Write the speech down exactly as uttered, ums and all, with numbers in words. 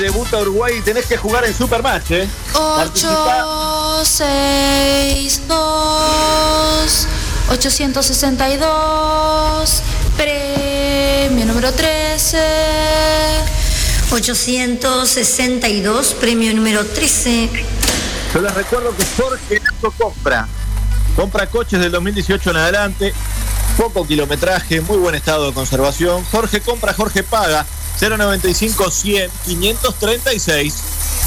Debuta Uruguay y tenés que jugar en Supermatch, ¿eh? ocho seis dos ochocientos sesenta y dos, premio número trece. ochocientos sesenta y dos, premio número trece. Yo les recuerdo que Jorge Lazo compra. Compra coches del dos mil dieciocho en adelante. Poco kilometraje, muy buen estado de conservación. Jorge compra, Jorge paga. cero noventa y cinco cien quinientos treinta y seis.